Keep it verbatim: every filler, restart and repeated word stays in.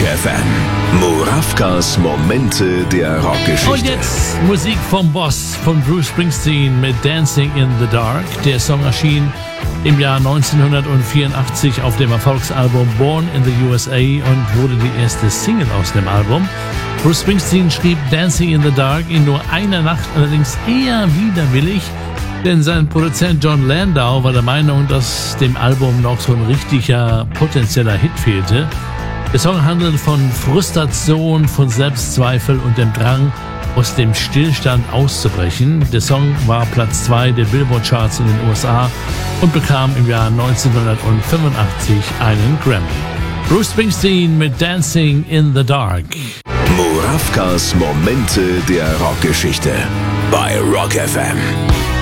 F M. Murawkas Momente der Rockgeschichte. Und jetzt Musik vom Boss, von Bruce Springsteen mit Dancing in the Dark. Der Song erschien im Jahr neunzehnhundertvierundachtzig auf dem Erfolgsalbum Born in the U S A und wurde die erste Single aus dem Album. Bruce Springsteen schrieb Dancing in the Dark in nur einer Nacht, allerdings eher widerwillig, denn sein Produzent Jon Landau war der Meinung, dass dem Album noch so ein richtiger potenzieller Hit fehlte. Der Song handelt von Frustration, von Selbstzweifel und dem Drang, aus dem Stillstand auszubrechen. Der Song war Platz zwei der Billboard-Charts in den U S A und bekam im Jahr neunzehnhundertfünfundachtzig einen Grammy. Bruce Springsteen mit Dancing in the Dark. Murawkas Momente der Rockgeschichte bei Rock F M.